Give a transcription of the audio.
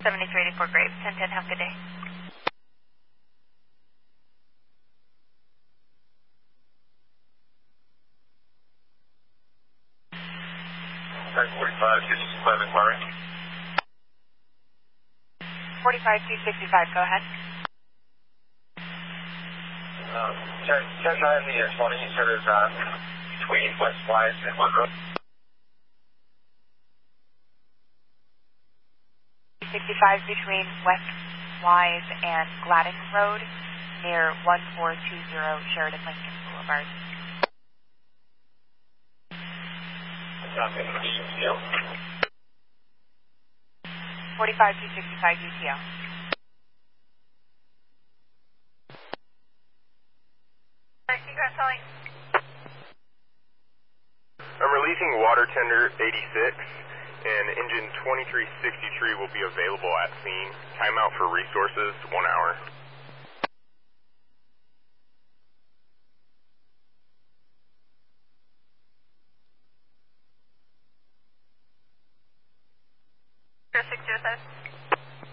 7384 Graves, 1010, have a good day. Sorry, 45, this is Clement inquiry. 45265, go ahead. Check 9 the 20, you said it's between West Wise and what road? 65 between West Wise and Gladden Road near 1420 Sheridan Lincoln Boulevard. Copy, UTL. 45265 UTL. I'm releasing water tender 86, and engine 2363 will be available at scene. Timeout for resources, 1 hour. Sure, 607.